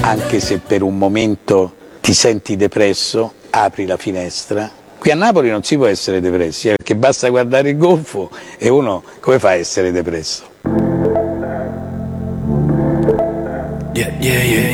anche se per un momento ti senti depresso, apri la finestra. Qui a Napoli non si può essere depressi, perché basta guardare il golfo e uno come fa a essere depresso?